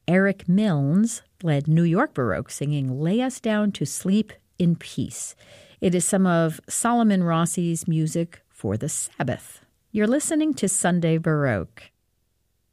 Eric Milnes led New York Baroque, singing Lay Us Down to Sleep in Peace. It is some of Solomon Rossi's music for the Sabbath. You're listening to Sunday Baroque.